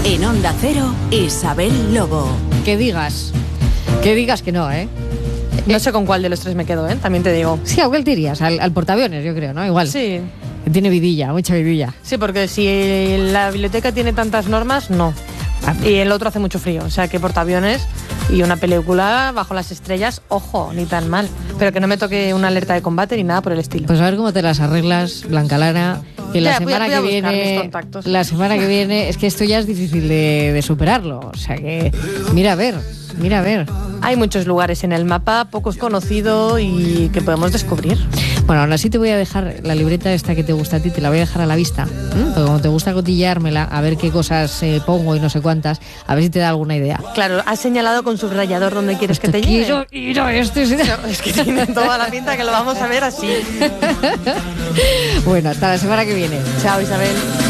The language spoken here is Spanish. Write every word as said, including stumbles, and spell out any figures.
En Onda Cero, Isabel Lobo. Que digas, que digas que no, ¿eh? No sé con cuál de los tres me quedo, ¿eh? También te digo. Sí, ¿a cuál te irías? Al, al portaaviones, yo creo, ¿no? Igual. Sí. Que tiene vidilla, mucha vidilla. Sí, porque si la biblioteca tiene tantas normas, no. Y el otro hace mucho frío, o sea que portaaviones y una película bajo las estrellas, ojo, ni tan mal. Pero que no me toque una alerta de combate ni nada por el estilo. Pues a ver cómo te las arreglas, Blanca Lara. Que la Ya, voy a- semana voy a que buscar mis viene, contactos. la semana que viene, es que esto ya es difícil de, de superarlo. O sea que, mira a ver, mira a ver. Hay muchos lugares en el mapa, pocos conocidos y que podemos descubrir. Bueno, aún así te voy a dejar la libreta esta que te gusta a ti, te la voy a dejar a la vista. ¿eh? Porque como te gusta cotilleármela, a ver qué cosas eh, pongo y no sé cuántas, a ver si te da alguna idea. Claro, has señalado con subrayador dónde quieres que te lleve. Quiero ir a este. No, es que tiene toda la pinta que lo vamos a ver así. Bueno, hasta la semana que viene. Chao, Isabel.